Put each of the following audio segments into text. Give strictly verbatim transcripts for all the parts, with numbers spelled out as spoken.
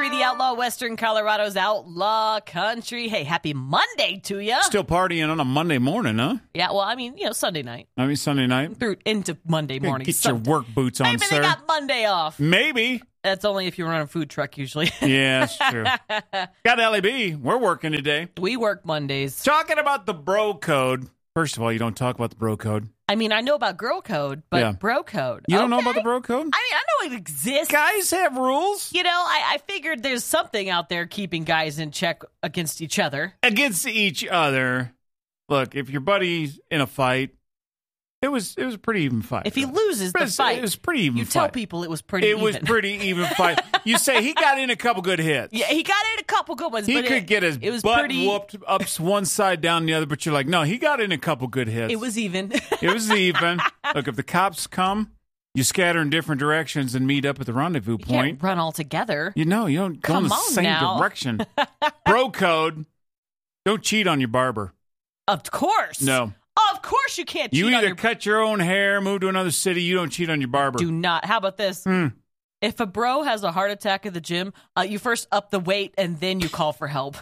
Country, the outlaw Western Colorado's outlaw country. Hey, happy Monday to you. Still partying on a Monday morning, huh? Yeah, well, I mean, you know, Sunday night. I mean, Sunday night. Through into Monday morning. Get Sunday. your work boots on, Maybe sir. they got Monday off. Maybe. That's only if you run a food truck, usually. Yeah, that's true. Got L A B. We're working today. We work Mondays. Talking about the bro code. First of all, you don't talk about the bro code. I mean, I know about girl code, but Yeah. bro code. You don't know okay. about the bro code? I mean, I know it exists. Guys have rules. You know, I, I figured there's something out there keeping guys in check against each other. Against each other. Look, if your buddy's in a fight, it was it was a pretty even fight. If he loses the It was- fight, it was pretty even you fight. tell people it was pretty It even. was pretty even fight. You say he got in a couple good hits. Yeah, he got in a couple good ones. He but could it, get his it was butt pretty, whooped up one side, down the other, but you're like, no, he got in a couple good hits. It was even. It was even. Look, if the cops come, you scatter in different directions and meet up at the rendezvous You point. can't run all together. You know, you don't go in Come the on same now. direction. Bro code, don't cheat on your barber. Of course. No. Of course you can't cheat You on either your... cut your own hair, move to another city, you don't cheat on your barber. Do not. How about this? Hmm. If a bro has a heart attack at the gym, uh, you first up the weight and then you call for help.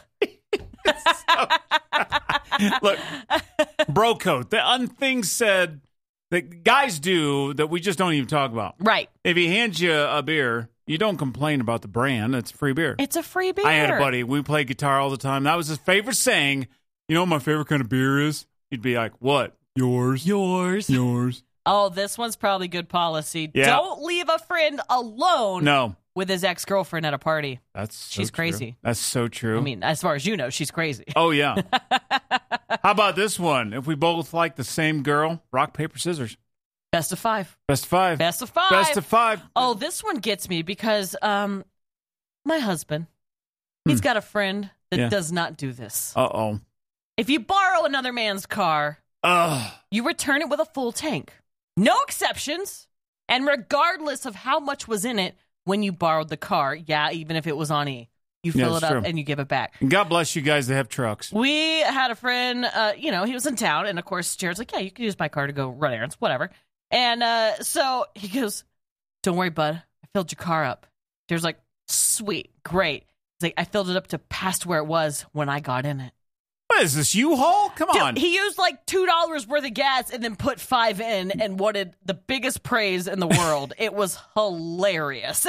Look, bro code, the un- things said that guys do that we just don't even talk about. Right. If he hands you a beer, you don't complain about the brand. It's free beer. It's a free beer. I had a buddy. We played guitar all the time. That was his favorite saying. You know what my favorite kind of beer is? He'd be like, what? Yours. Yours. Yours. Oh, this one's probably good policy. Yeah. Don't leave a friend alone No. with his ex-girlfriend at a party. That's so She's true. crazy. That's so true. I mean, as far as you know, she's crazy. Oh, yeah. How about this one? If we both like the same girl, rock, paper, scissors. Best of five. Best of five. Best of five. Best of five. Oh, this one gets me because um, my husband, he's got a friend that Yeah. does not do this. Uh-oh. If you borrow another man's car, Ugh. you return it with a full tank. No exceptions. And regardless of how much was in it when you borrowed the car, yeah, even if it was on E, you Yeah, fill it it's up true. and you give it back. And God bless you guys that have trucks. We had a friend, uh, you know, he was in town, and of course, Jared's like, yeah, you can use my car to go run errands, whatever. And uh, so he goes, don't worry, bud. I filled your car up. Jared's like, sweet, great. He's like, I filled it up to past where it was when I got in it. What is this, U-Haul? Come on. Dude, he used like two dollars worth of gas and then put five in and wanted the biggest praise in the world. It was hilarious.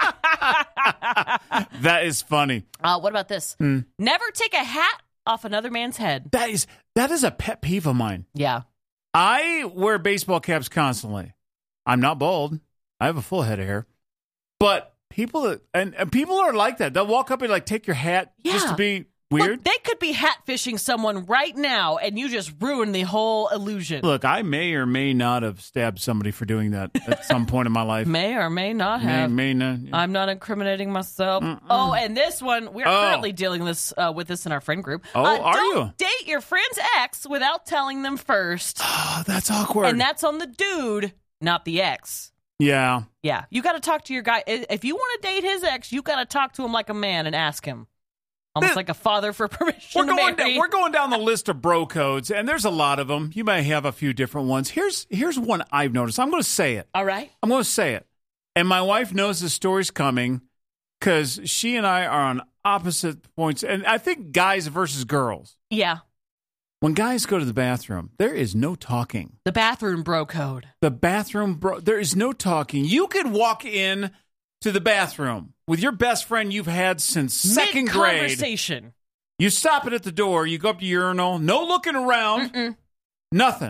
That is funny. Uh, what about this? Hmm. Never take a hat off another man's head. That is that is a pet peeve of mine. Yeah. I wear baseball caps constantly. I'm not bald. I have a full head of hair. But people that and, and people are like that. They'll walk up and like take your hat just Yeah. to be weird. Look, they could be hat fishing someone right now, and you just ruined the whole illusion. Look, I may or may not have stabbed somebody for doing that at some point in my life. May or may not May, have. may not. I'm not incriminating myself. Oh, and this one, we're Oh. currently dealing this uh, with this in our friend group. Oh, uh, are don't you? date your friend's ex without telling them first. Oh, that's awkward. And that's on the dude, not the ex. yeah. Yeah, you got to talk to your guy. I- If you want to date his ex, you got to talk to him like a man and ask him. Almost This- like a father for permission We're to going, marry. down, we're going down the list of bro codes, and there's a lot of them. You may have a few different ones. Here's here's one I've noticed. I'm going to say it. All right. I'm going to say it. And my wife knows the story's coming because she and I are on opposite points. And I think guys versus girls. Yeah, When guys go to the bathroom, there is no talking. the bathroom bro code. The bathroom, bro, there is no talking. You could walk in to the bathroom with your best friend you've had since second grade. Mid-conversation. You stop it at the door. You go up to urinal. No looking around. Mm-mm. Nothing.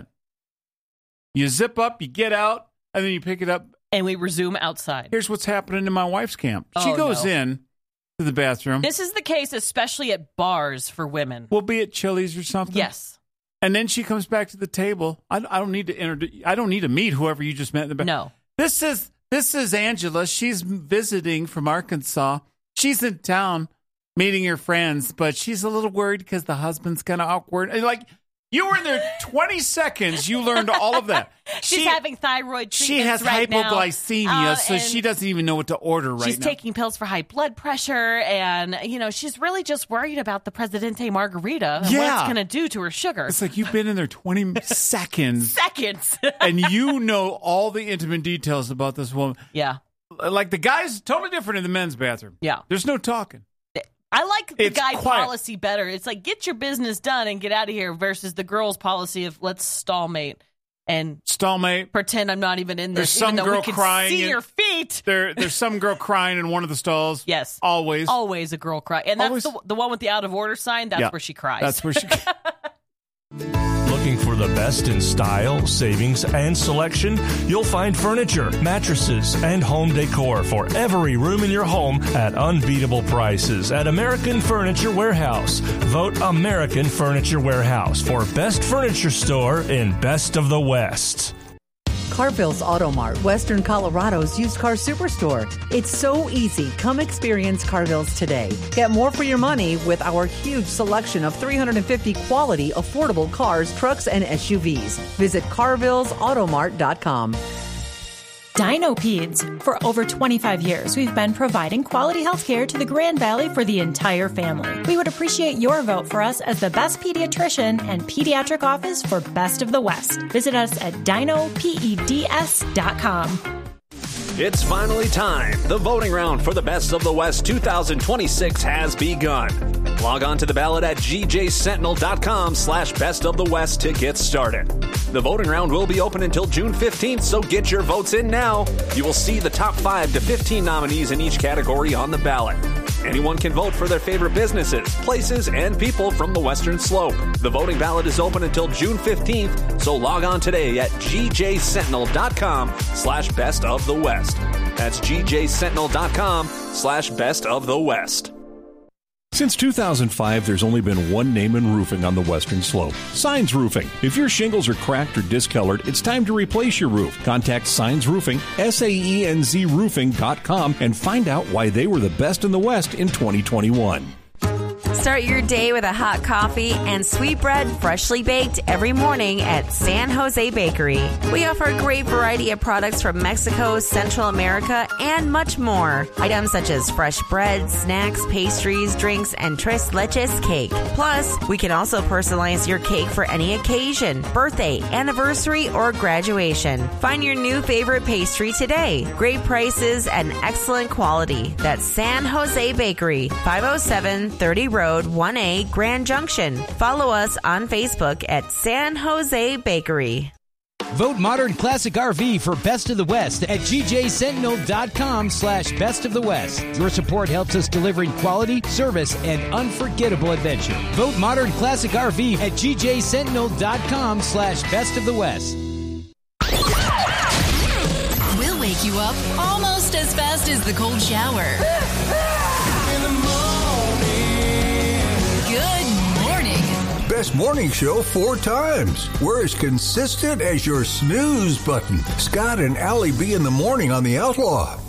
You zip up, you get out, and then you pick it up. And we resume outside. Here's what's happening in my wife's camp. She Oh, goes no. in to the bathroom. This is the case, especially at bars for women. We'll be at Chili's or something. Yes. And then she comes back to the table. I, I don't need to introduce. I don't need to meet whoever you just met in the bathroom. No. This is this is Angela. She's visiting from Arkansas. She's in town meeting her friends, but she's a little worried because the husband's kind of awkward. And like you were in there twenty seconds, you learned all of that. She's She- having thyroid treatments She has right now. hypoglycemia, Uh, so and she doesn't even know what to order right She's now. taking pills for high blood pressure, and, you know, she's really just worried about the Presidente Margarita and what Yeah. it's going to do to her sugar. It's like you've been in there twenty seconds, Seconds. and you know all the intimate details about this woman. Yeah. like the guys, totally different in the men's bathroom. Yeah. There's no talking. I like the It's guy quiet. policy better. It's like, get your business done and get out of here versus the girls' policy of let's stallmate and Stallmate. pretend I'm not even in this, There's even some though girl we can crying see in- your feet. There, there's some girl crying in one of the stalls. Yes. Always. Always a girl cry. And that's Always. the, the one with the out of order sign. That's Yeah. where she cries. That's where she. Looking for the best in style, savings, and selection? You'll find furniture, mattresses, and home decor for every room in your home at unbeatable prices at American Furniture Warehouse. Vote American Furniture Warehouse for best furniture store in Best of the West. Carville's Auto Mart, Western Colorado's used car superstore. It's so easy. Come experience Carville's today. Get more for your money with our huge selection of three hundred fifty quality, affordable cars, trucks, and S U Vs. Visit carvilles automart dot com. DinoPeds. For over twenty-five years, we've been providing quality health care to the Grand Valley for the entire family. We would appreciate your vote for us as the best pediatrician and pediatric office for Best of the West. Visit us at dino peds dot com. It's finally time. The voting round for the Best of the West two thousand twenty-six has begun. Log on to the ballot at g j sentinel dot com slash best of the west to get started. The voting round will be open until June fifteenth, so get your votes in now. You will see the top five to fifteen nominees in each category on the ballot. Anyone can vote for their favorite businesses, places, and people from the Western Slope. The voting ballot is open until June fifteenth, so log on today at g j sentinel dot com slash best of the west. That's g j sentinel dot com slash best of the west. Since two thousand five, there's only been one name in roofing on the Western Slope, Signs Roofing. If your shingles are cracked or discolored, it's time to replace your roof. Contact Signs Roofing, S A E N Z roofing dot com, and find out why they were the best in the West in twenty twenty-one. Start your day with a hot coffee and sweet bread freshly baked every morning at San Jose Bakery. We offer a great variety of products from Mexico, Central America, and much more. Items such as fresh bread, snacks, pastries, drinks, and tres leches cake. Plus, we can also personalize your cake for any occasion, birthday, anniversary, or graduation. Find your new favorite pastry today. Great prices and excellent quality. That's San Jose Bakery, five oh seven thirty Road, one A, Grand Junction. Follow us on Facebook at San Jose Bakery. Vote Modern Classic R V for Best of the West at g j sentinel dot com slash best of the west. Your support helps us delivering quality, service, and unforgettable adventure. Vote Modern Classic R V at g j sentinel dot com slash best of the west. We'll wake you up almost as fast as the cold shower. In the morning. Good morning. Best morning show four times. We're as consistent as your snooze button. Scott and Allie B in the morning on the Outlaw.